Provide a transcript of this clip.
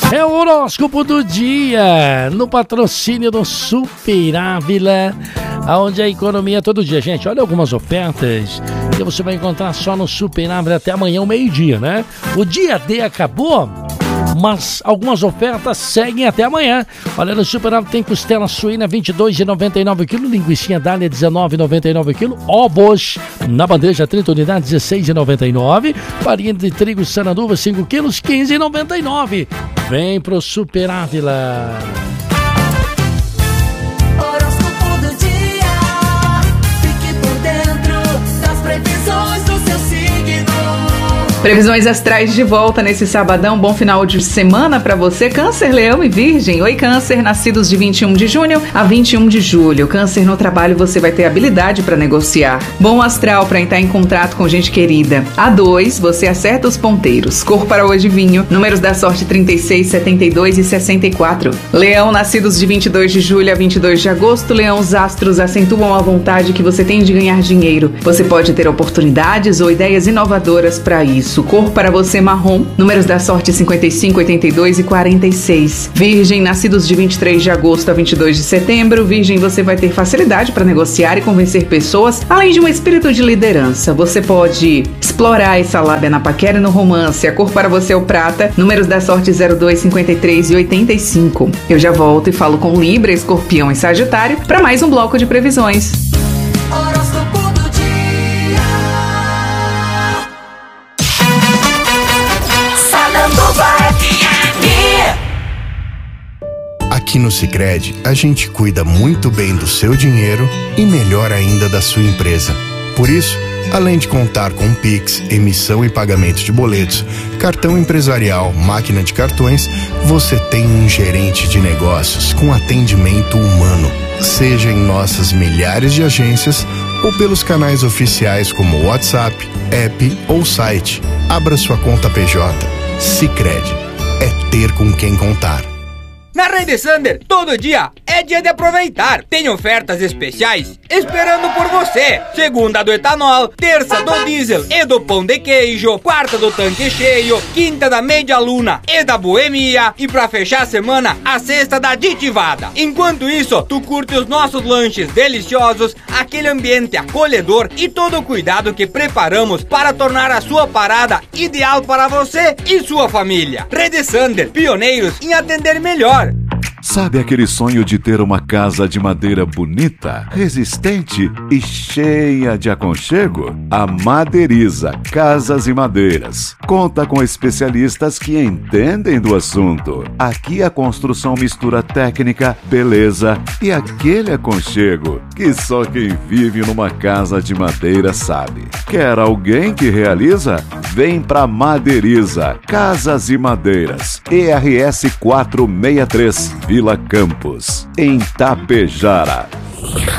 É o horóscopo do dia, no patrocínio do Super Ávila, onde a economia é todo dia. Gente, olha algumas ofertas que você vai encontrar só no Super Ávila até amanhã, o meio-dia, né? O dia D acabou, mas algumas ofertas seguem até amanhã. Olha, no Super Ávila tem costela suína R$ 22,99 kg, linguiça dália R$ 19,99 kg, ovos na bandeja 30 unidades R$ 16,99, farinha de trigo Sanaduva 5 kg, R$ 15,99. Vem pro Super Ávila. Horóscopo do dia. Fique por dentro das previsões do seu signo. Previsões astrais de volta nesse sabadão. Bom final de semana para você, Câncer, Leão e Virgem. Oi, Câncer, nascidos de 21 de junho a 21 de julho. Câncer, no trabalho você vai ter habilidade para negociar. Bom astral para entrar em contato com gente querida. A2, você acerta os ponteiros. Cor para hoje, vinho. Números da sorte 36, 72 e 64. Leão, nascidos de 22 de julho a 22 de agosto. Leão, os astros acentuam a vontade que você tem de ganhar dinheiro. Você pode ter oportunidades ou ideias inovadoras para isso. Cor para você, marrom. Números da sorte 55, 82 e 46. Virgem, nascidos de 23 de agosto a 22 de setembro. Virgem, você vai ter facilidade para negociar e convencer pessoas, além de um espírito de liderança. Você pode explorar essa lábia na paquera e no romance. A cor para você é o prata. Números da sorte 02, 53 e 85. Eu já volto e falo com Libra, Escorpião e Sagitário para mais um bloco de previsões. Horóscopo do dia. Sananduva FM. Aqui no Sicredi, a gente cuida muito bem do seu dinheiro e melhor ainda da sua empresa. Por isso, além de contar com Pix, emissão e pagamento de boletos, cartão empresarial, máquina de cartões, você tem um gerente de negócios com atendimento humano. Seja em nossas milhares de agências ou pelos canais oficiais como WhatsApp, app ou site. Abra sua conta PJ. Sicredi. É ter com quem contar. Na Rede Sander, todo dia é dia de aproveitar. Tem ofertas especiais esperando por você. Segunda do etanol, terça do diesel e do pão de queijo, quarta do tanque cheio, quinta da meia luna e da boemia e pra fechar a semana, a sexta da aditivada. Enquanto isso, tu curte os nossos lanches deliciosos, aquele ambiente acolhedor e todo o cuidado que preparamos para tornar a sua parada ideal para você e sua família. Rede Sander, pioneiros em atender melhor. Sabe aquele sonho de ter uma casa de madeira bonita, resistente e cheia de aconchego? A Madeiriza Casas e Madeiras conta com especialistas que entendem do assunto. Aqui a construção mistura técnica, beleza e aquele aconchego que só quem vive numa casa de madeira sabe. Quer alguém que realiza? Vem pra Madeiriza Casas e Madeiras, ERS 463, Vila Campos, em Tapejara.